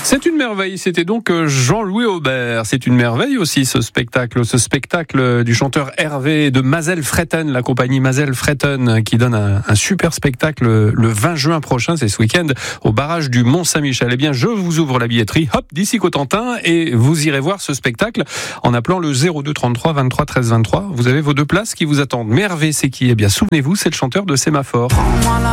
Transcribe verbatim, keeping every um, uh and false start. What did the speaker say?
C'est une merveille, c'était donc Jean-Louis Aubert. C'est une merveille aussi ce spectacle, ce spectacle du chanteur Hervé de Mazel Fretten, la compagnie Mazel Fretten qui donne un, un super spectacle le vingt juin prochain, c'est ce week-end, au barrage du Mont-Saint-Michel. Eh bien, je vous ouvre la billetterie, hop, d'ici Cotentin, et vous irez voir ce spectacle en appelant le zéro deux trente-trois vingt-trois treize vingt-trois. Vous avez vos deux places qui vous attendent. Mais Hervé, c'est qui ? Eh bien, souvenez-vous, c'est le chanteur de Sémaphore.